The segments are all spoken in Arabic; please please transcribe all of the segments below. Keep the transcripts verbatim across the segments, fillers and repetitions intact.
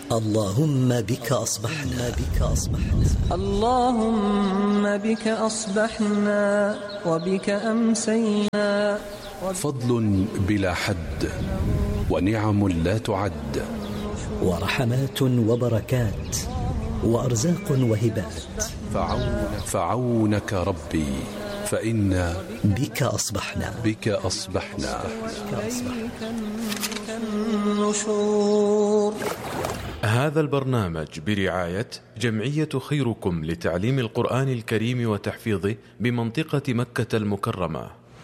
اللهم بك أصبحنا بك أصبحنا اللهم بك أصبحنا وبك أمسينا. فضل بلا حد ونعم لا تعد ورحمات وبركات وأرزاق وهبات. فعون فعونك ربي فإنا بك أصبحنا بك أصبحنا النشور. هذا البرنامج برعاية جمعية خيركم لتعليم القرآن الكريم وتحفيظه بمنطقة مكة المكرمة.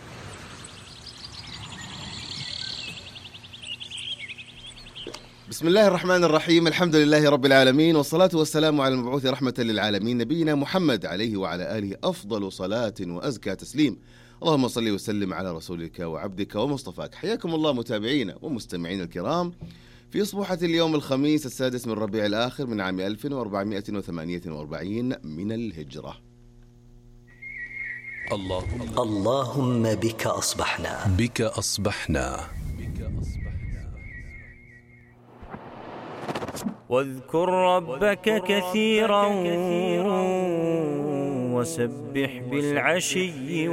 بسم الله الرحمن الرحيم، الحمد لله رب العالمين، والصلاة والسلام على المبعوث رحمة للعالمين نبينا محمد عليه وعلى آله أفضل صلاة وأزكى تسليم. اللهم صل وسلم على رسولك وعبدك ومصطفاك. حياكم الله متابعينا ومستمعين الكرام في أصبحة اليوم الخميس السادس من ربيع الآخر من عام ألف وأربعمائة وثمانية وأربعين من الهجرة. اللهم اللهم بك أصبحنا بك أصبحنا واذكر ربك كثيرا وسبح بالعشي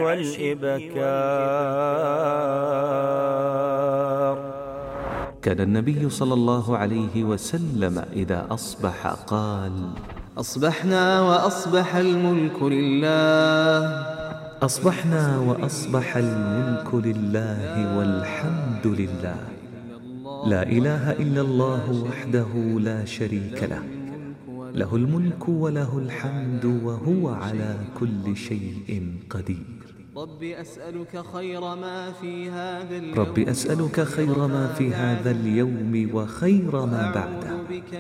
والإبكار. كان النبي صلى الله عليه وسلم إذا أصبح قال: أصبحنا وأصبح الملك لله. أصبحنا وأصبح الملك لله والحمد لله، لا إله إلا الله وحده لا شريك له، له الملك وله الحمد وهو على كل شيء قدير. رب أسألك خير ما في هذا اليوم رب أسألك خير ما في هذا اليوم وخير ما بعده،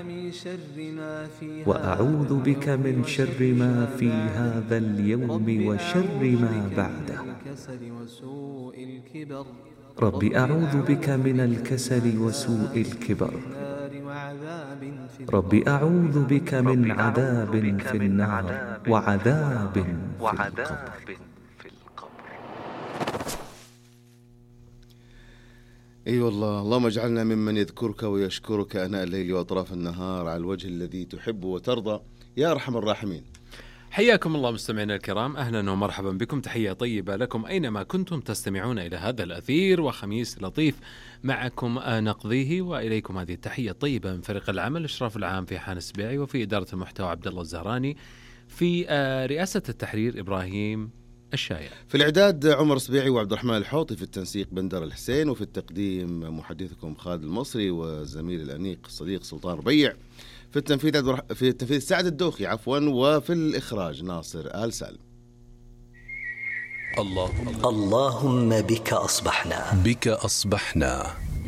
وأعوذ بك من شر ما في هذا اليوم وشر ما بعده. رب أعوذ بك من الكسل وسوء الكبر. رب أعوذ بك من عذاب في النار وعذاب في القبر. اي أيوة والله، اللهم اجعلنا ممن يذكرك ويشكرك آناء الليل وأطراف النهار على الوجه الذي تحب وترضى يا أرحم الراحمين. حياكم الله مستمعينا الكرام، أهلا ومرحبا بكم، تحية طيبة لكم أينما كنتم تستمعون إلى هذا الأثير، وخميس لطيف معكم نقضيه، وإليكم هذه التحية الطيبة من فريق العمل الإشراف العام في حان السبيعي، وفي إدارة المحتوى عبد الله الزهراني، في رئاسة التحرير إبراهيم الشايع، في الإعداد عمر السبيعي وعبد الرحمن الحوطي، في التنسيق بندر الحسين، وفي التقديم محدثكم خالد المصري وزميل الأنيق الصديق سلطان ربيع، في التنفيذ في التنفيذ سعد الدوخي عفوا، وفي الإخراج ناصر آل سالم. اللهم اللهم بك أصبحنا بك أصبحنا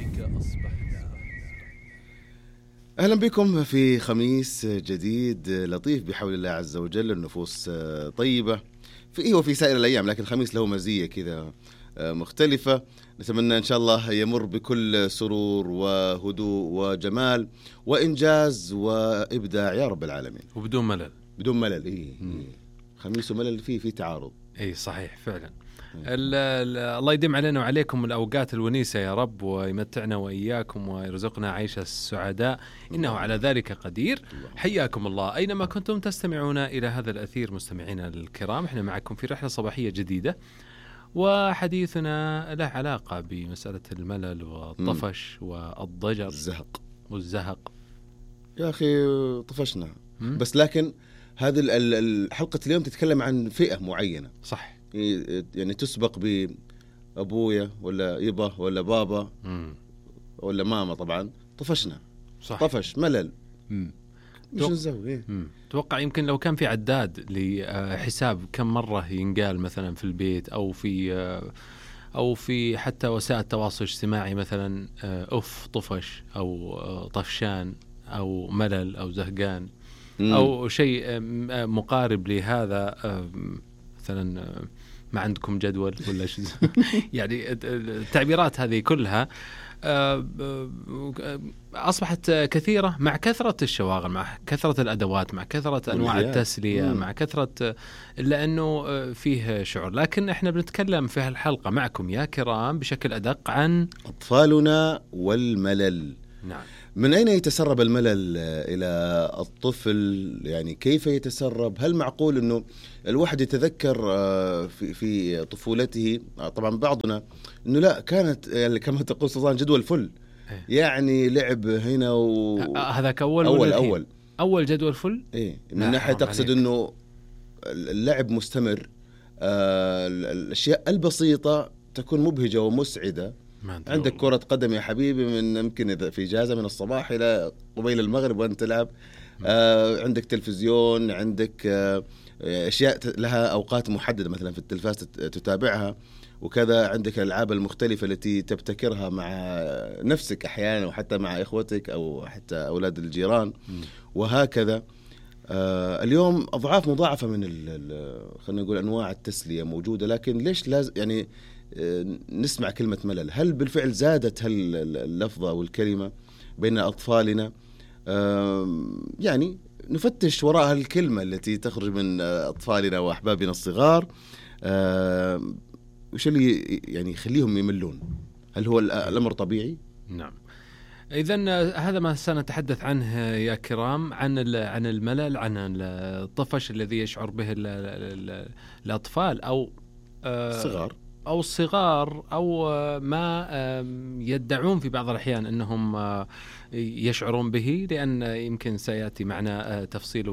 أهلا بكم في خميس جديد لطيف بحول الله عز وجل. النفوس طيبة فيه وفي سائر الأيام، لكن الخميس له مزية كذا مختلفة. نتمنى إن شاء الله يمر بكل سرور وهدوء وجمال وإنجاز وإبداع يا رب العالمين، وبدون ملل. بدون ملل. إيه, إيه. خميس وملل فيه في تعارض. إيه صحيح فعلا. الله يديم علينا وعليكم الأوقات الونيسة يا رب، ويمتعنا وإياكم ويرزقنا عيش السعداء، إنه على ذلك قدير. حياكم الله أينما كنتم تستمعون إلى هذا الأثير مستمعينا الكرام. احنا معكم في رحلة صباحية جديدة، وحديثنا له علاقة بمسألة الملل والطفش م. والضجر الزهق والزهق. يا أخي طفشنا م? بس لكن هذه الحلقة اليوم تتكلم عن فئة معينة، صح؟ يعني تسبق بأبويا ولا يبا ولا بابا م. ولا ماما. طبعا طفشنا، صح. طفش ملل م. مش نسوي إيه؟ توقع يمكن لو كان في عداد لحساب كم مرة ينقال مثلا في البيت أو في أو في حتى وسائل التواصل الاجتماعي، مثلا أوف طفش أو طفشان أو ملل أو زهقان أو شيء مقارب لهذا، مثلا ما عندكم جدول ولا شيء يعني التعبيرات هذه كلها أصبحت كثيرة مع كثرة الشواغل، مع كثرة الأدوات، مع كثرة أنواع التسلية، مع كثرة، لأنه فيه شعور. لكن إحنا بنتكلم في هالحلقة معكم يا كرام بشكل أدق عن أطفالنا والملل نعم. من أين يتسرب الملل إلى الطفل؟ يعني كيف يتسرب؟ هل معقول أنه الواحد يتذكر في في طفولته، طبعا بعضنا أنه لا كانت يعني كما تقول سلطان جدول فل، يعني لعب هنا و... هذاك أول أول أول أول جدول فل. إيه من ناحية تقصد أنه اللعب مستمر، آه الأشياء البسيطة تكون مبهجة ومسعدة. عندك كرة قدم يا حبيبي من يمكن إذا في إجازة من الصباح إلى قبيل المغرب وأنت تلعب. آه عندك تلفزيون، عندك آه أشياء لها أوقات محددة مثلا في التلفاز تتابعها وكذا. عندك الألعاب المختلفة التي تبتكرها مع نفسك أحيانا وحتى مع إخوتك أو حتى أولاد الجيران وهكذا. آه اليوم أضعاف مضاعفة من خلينا نقول أنواع التسلية موجودة، لكن ليش لازم يعني آه نسمع كلمة ملل؟ هل بالفعل زادت هل اللفظة والكلمة بين أطفالنا؟ آه يعني نفتش وراء الكلمة التي تخرج من أطفالنا وأحبابنا الصغار. آه وش اللي يعني يخليهم يملون؟ هل هو الأمر طبيعي؟ نعم. إذن هذا ما سنتحدث عنه يا كرام، عن عن الملل، عن الطفش الذي يشعر به الأطفال أو الصغار أو الصغار أو ما يدعون في بعض الأحيان أنهم يشعرون به، لأن يمكن سيأتي معنا تفصيل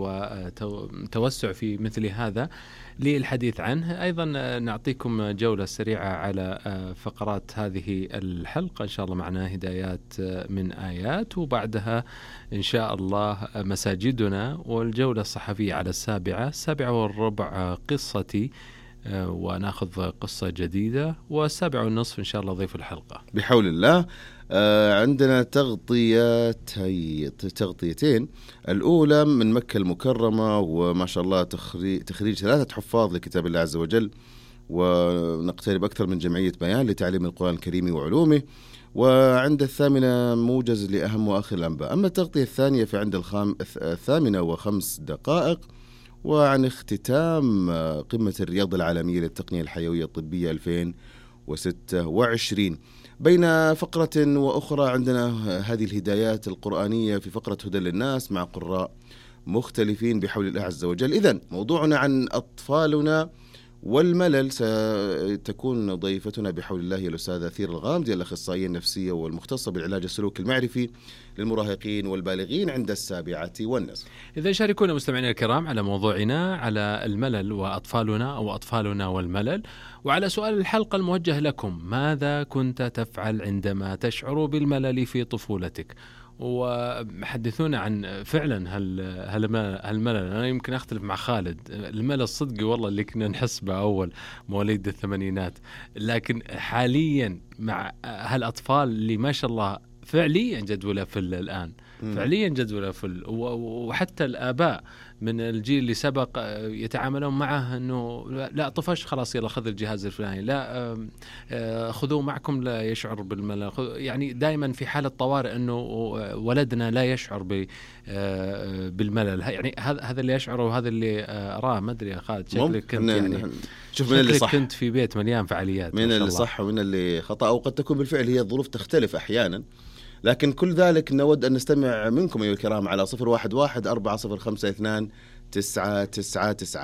وتوسع في مثل هذا للحديث عنه. أيضا نعطيكم جولة سريعة على فقرات هذه الحلقة إن شاء الله، معنا هدايات من آيات، وبعدها إن شاء الله مساجدنا، والجولة الصحفية على السابعة السابعة والربع قصتي، وناخذ قصة جديدة، والسابعة والنصف إن شاء الله ضيف الحلقة بحول الله. آه عندنا تغطيات هي تغطيتين، الأولى من مكة المكرمة، وما شاء الله تخريج, تخريج ثلاثة حفاظ لكتاب الله عز وجل، ونقترب أكثر من جمعية بيان لتعليم القرآن الكريم وعلومه. وعند الثامنة موجز لأهم وآخر الأنباء. أما التغطية الثانية فعند الخام الثامنة وخمس دقائق، وعن اختتام قمة الرياض العالمية للتقنية الحيوية الطبية ألفين وستة وعشرين. بين فقرة وأخرى عندنا هذه الهدايات القرآنية في فقرة هدى للناس مع قراء مختلفين بحول الله عز وجل. إذن موضوعنا عن أطفالنا والملل. ستكون ضيفتنا بحول الله الأستاذة أثير الغامدي، الأخصائية النفسية والمختصة بالعلاج السلوكي المعرفي للمراهقين والبالغين عند السابعة والنصف. إذا شاركونا مستمعينا الكرام على موضوعنا على الملل وأطفالنا أو أطفالنا والملل، وعلى سؤال الحلقة الموجه لكم: ماذا كنت تفعل عندما تشعر بالملل في طفولتك؟ وحدثونا عن فعلا هل هل الملل. أنا يمكن أختلف مع خالد، الملل الصدقي والله اللي كنا نحس به أول مواليد الثمانينات، لكن حاليا مع هالأطفال اللي ما شاء الله فعليا جدولة فل الآن، فعليا جدولة فل، وحتى الآباء من الجيل اللي سبق يتعاملون معه أنه لا طفش خلاص يلا خذ الجهاز الفلاني، لا خذوه معكم لا يشعر بالملل. يعني دائما في حالة طوارئ أنه ولدنا لا يشعر بالملل. يعني هذا اللي يشعره وهذا اللي أراه. ما أدري يا خالد، شكلك كنت يعني شوف من اللي صح، كنت في بيت مليان فعاليات، من اللي صح ومن اللي خطأ، أو قد تكون بالفعل هي الظروف تختلف أحيانا. لكن كل ذلك نود أن نستمع منكم أيها الكرام على صفر واحد واحد أربعة صفر خمسة اثنان تسعة تسعة تسعة.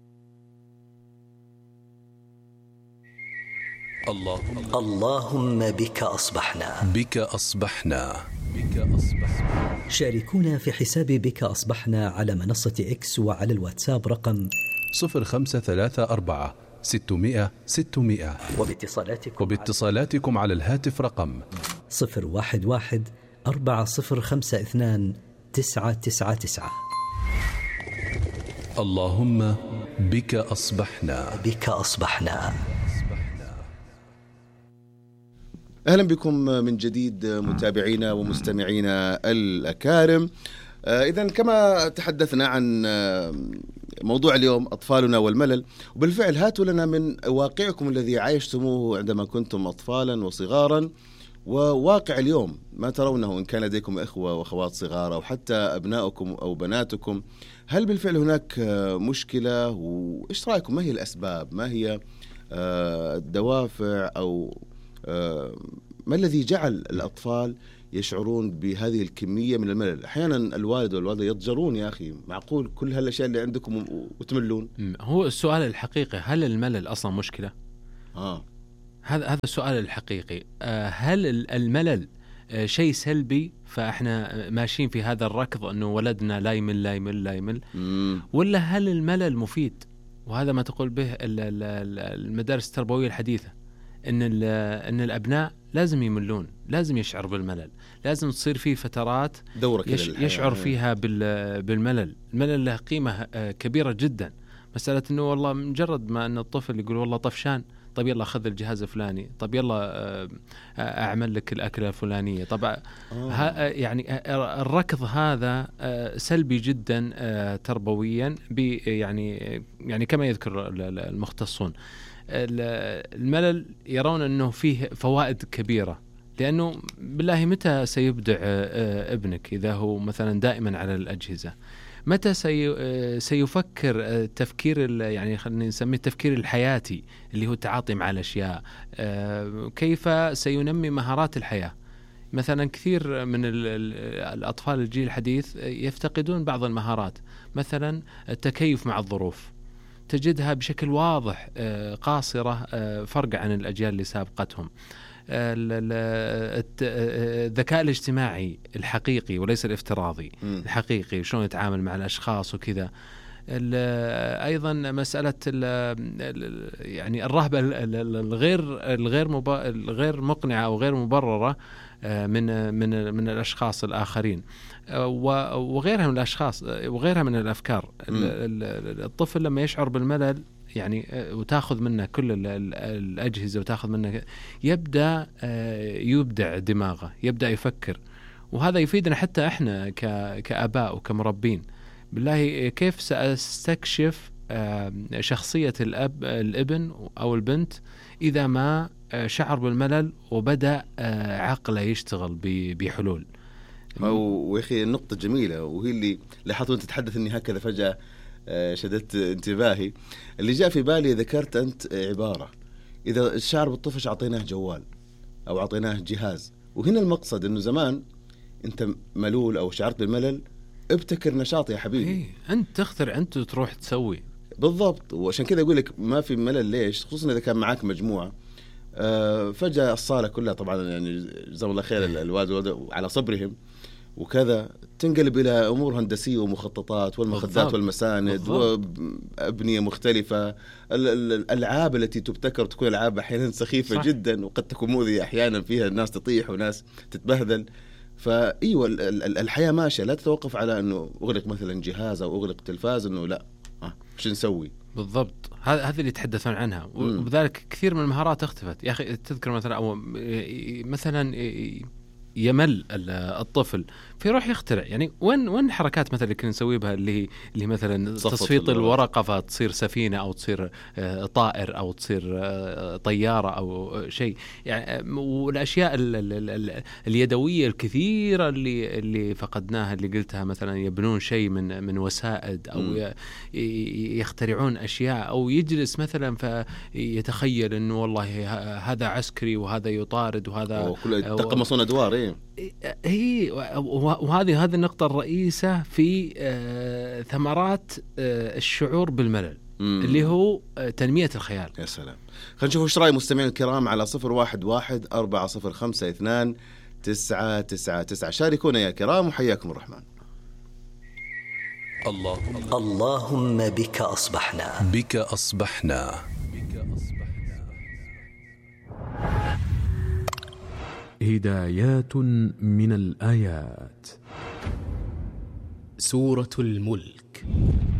اللهم اللهم بك أصبحنا بك أصبحنا بك أصبحنا. شاركونا في حساب بك أصبحنا على منصة إكس وعلى الواتساب رقم صفر خمسة ثلاثة أربعة ستمائة ستمائة، وباتصالاتكم وباتصالاتكم على الهاتف رقم صفر واحد واحد أربعة صفر خمسة اثنان تسعة تسعة تسعة. اللهم بك أصبحنا بك أصبحنا. أهلا بكم من جديد متابعينا ومستمعينا الأكارم. إذن كما تحدثنا عن موضوع اليوم أطفالنا والملل، وبالفعل هاتوا لنا من واقعكم الذي عايشتموه عندما كنتم أطفالا وصغارا، وواقع اليوم ما ترونه إن كان لديكم إخوة وأخوات صغار أو حتى أبنائكم أو بناتكم. هل بالفعل هناك مشكلة؟ وإيش رأيكم؟ ما هي الأسباب؟ ما هي الدوافع؟ أو ما الذي جعل الأطفال يشعرون بهذه الكمية من الملل. أحيانا الوالد والوالدة يضجرون، يا أخي معقول كل هالأشياء اللي عندكم وتملون؟ هو السؤال الحقيقي، هل الملل أصلا مشكلة؟ آه. هذا هذا السؤال الحقيقي. هل الملل شيء سلبي فإحنا ماشيين في هذا الركض أنه ولدنا لا يمل لا يمل لا يمل، ولا هل الملل مفيد؟ وهذا ما تقول به المدارس التربوية الحديثة، إن إن الأبناء لازم يملون، لازم يشعر بالملل، لازم تصير فيه فترات يش يشعر فيها بالملل. الملل له قيمة كبيرة جدا. مسألة إنه والله مجرد ما أن الطفل يقول والله طفشان، طب يلا خذ الجهاز الفلاني، طب يلا أعمل لك الأكلة الفلانية. طبعا يعني الركض هذا سلبي جدا تربويا، يعني يعني كما يذكر المختصون. الملل يرون أنه فيه فوائد كبيرة، لأنه بالله متى سيبدع ابنك إذا هو مثلا دائما على الأجهزة؟ متى سي سيفكر تفكير يعني خلينا نسميه التفكير الحياتي اللي هو التعاطي مع الأشياء؟ كيف سينمي مهارات الحياة؟ مثلا كثير من الأطفال الجيل الحديث يفتقدون بعض المهارات، مثلا التكيف مع الظروف، تجدها بشكل واضح قاصرة فرق عن الأجيال اللي سابقتهم. الذكاء الاجتماعي الحقيقي وليس الافتراضي، م. الحقيقي، شلون يتعامل مع الأشخاص وكذا. أيضا مسألة يعني الرهبة الغير الغير الغير مقنعة أو غير مبررة من من من الأشخاص الآخرين وغيرها من الأشخاص وغيرها من الأفكار. م. الطفل لما يشعر بالملل يعني وتأخذ منه كل الأجهزة وتأخذ منه، يبدأ يبدع دماغه، يبدأ يفكر. وهذا يفيدنا حتى إحنا كأباء وكمربين. بالله كيف سأستكشف شخصية الأب الابن أو البنت إذا ما شعر بالملل وبدأ عقله يشتغل بحلول؟ ويخي النقطة جميلة، وهي اللي لاحظت وانت تتحدث اني هكذا فجأة شددت انتباهي. اللي جاء في بالي ذكرت أنت عبارة، إذا الشعر بالطفش أعطيناه جوال أو أعطيناه جهاز. وهنا المقصد أنه زمان أنت ملول أو شعرت بالملل، ابتكر نشاط يا حبيبي. إيه، أنت تخترع، أنت تروح تسوي بالضبط. وعشان كذا أقول لك ما في ملل. ليش؟ خصوصا إذا كان معاك مجموعة. أه فجأة الصالة كلها طبعا يعني جزاهم الله خير الوالد والوالدة على صبرهم وكذا، تنقلب إلى أمور هندسية ومخططات والمخدات والمساند وأبنية مختلفة. الألعاب التي تبتكر تكون ألعاب أحيانا سخيفة صح. جدا، وقد تكون مؤذية أحيانا، فيها الناس تطيح وناس تتبهذل. فأيوة الحياة ماشية، لا تتوقف على أنه أغلق مثلا جهاز أو أغلق تلفاز، أنه لا آه وش نسوي بالضبط. هذا هذا اللي يتحدثون عنها. وبذلك كثير من المهارات اختفت. يا أخي تذكر مثلا أو مثلا يمل الطفل فيروح يخترع، يعني وين وين حركات مثلا اللي كنا نسوي بها اللي اللي مثلا تصفيط الورقة فتصير سفينة أو تصير طائر أو تصير طيارة أو شيء يعني. والأشياء اليدوية الكثيرة اللي اللي فقدناها، اللي قلتها مثلا يبنون شيء من من وسائد أو م. يخترعون أشياء، أو يجلس مثلا فيتخيل إنه والله هذا عسكري وهذا يطارد وهذا تقمصون أدوار. هي وهذه هذه النقطة الرئيسة في آه ثمرات آه الشعور بالملل، مم. اللي هو آه تنمية الخيال. يا سلام. خلينا نشوف ايش رأي مستمعين الكرام على صفر واحد واحد أربعة صفر خمسة اثنان تسعة تسعة تسعة. شاركونا يا كرام وحياكم الرحمن. الله اللهم بك أصبحنا بك أصبحنا هدايات من الآيات. سورة الملك